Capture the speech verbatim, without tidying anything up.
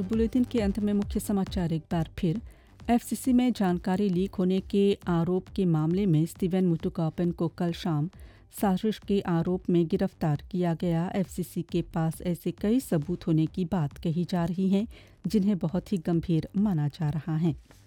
Bulletin के अंत में मुख्य समाचार एक बार फिर। एफसीसी में जानकारी लीक होने के आरोप के मामले में स्टीवन मुटुकापन को कल शाम साजिश के आरोप में गिरफ्तार किया गया। एफसीसी के पास ऐसे कई सबूत होने की बात कही जा रही है जिन्हें बहुत ही गंभीर माना जा रहा है।